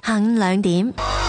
下午2點，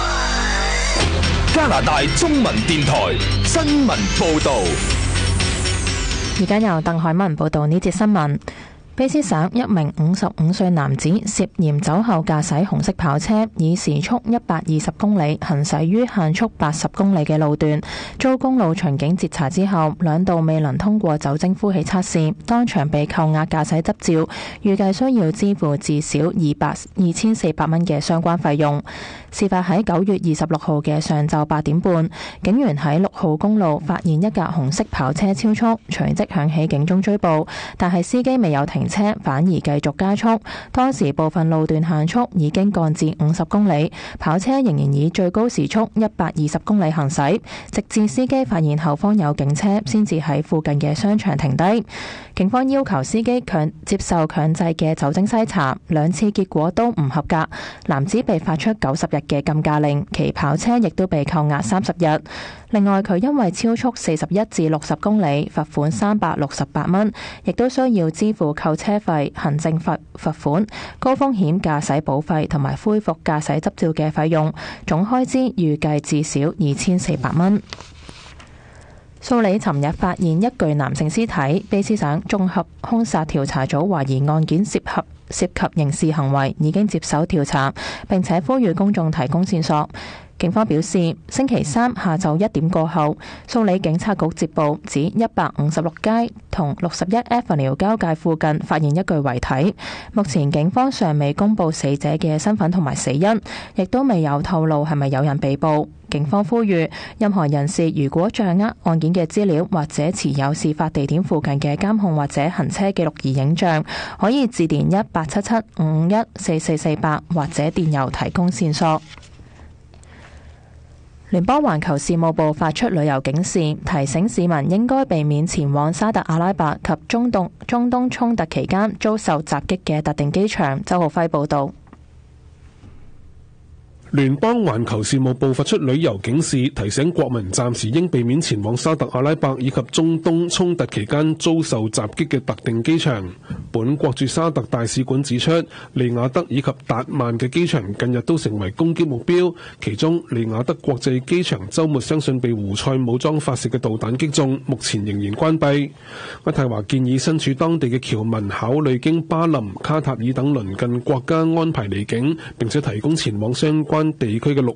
加拿大中文電台新聞報道。 而家由鄧海文報道呢節新聞。卑詩省一名55歲男子涉嫌酒後駕駛紅色跑車，以時速120公里行駛於限速80公里嘅路段，遭公路巡警截查之後，兩度未能通過酒精呼氣測試，當場被扣押駕駛執照，預計需要支付至少2400蚊嘅相關費用。事發喺9月26號嘅上晝8點半，警員喺6號公路發現一架紅色跑車超速，隨即響起警鐘追捕，但係司機未有停車，反而繼續加速。當時部分路段限速已經降至50公里，跑車仍然以最高時速120公里行駛，直至司機發現後方有警車，先至喺附近嘅商場停低。警方要求司機接受強制嘅酒精篩查，2次結果都唔合格，男子被發出90日嘅禁駕令，其跑車亦都被扣押30日。另外，佢因為超速41至60公里，罰款368蚊，亦都需要支付扣車費、行政罰款、高風險駕駛保費同埋恢復駕駛執照嘅費用，總開支預計至少2400蚊。蘇里尋日發現一具男性屍體，卑詩省綜合兇殺調查組懷疑案件涉及刑事行為，已經接手調查，並且呼籲公眾提供線索。警方表示，星期三下晝1點過後，蘇里警察局接報指156街同61 Avenue 交界附近發現一具遺體。目前警方尚未公布死者嘅身份同埋死因，亦都未有透露係咪有人被捕。警方呼籲任何人士如果掌握案件嘅資料，或者持有事發地點附近嘅監控或者行車記錄儀影像，可以致電1877-551-4448或者電郵提供線索。聯邦環球事務部發出旅遊警示，提醒市民應該避免前往沙特阿拉伯及中東衝突期間遭受襲擊嘅特定機場。周浩輝報導。 聯邦環球事務部發出旅遊警示，提醒國民暫時應避免前往沙特阿拉伯以及中東衝突期間遭受襲擊嘅特定機場。本國駐沙特大使館指出，利雅得以及達曼嘅機場近日都成為攻擊目標，其中利雅得國際機場週末相信被胡塞武裝發射嘅導彈擊中，目前仍然關閉。渥太華建議身處當地嘅僑民考慮經巴林、卡塔爾等鄰近國家安排離境，並且提供前往相關地區嘅陸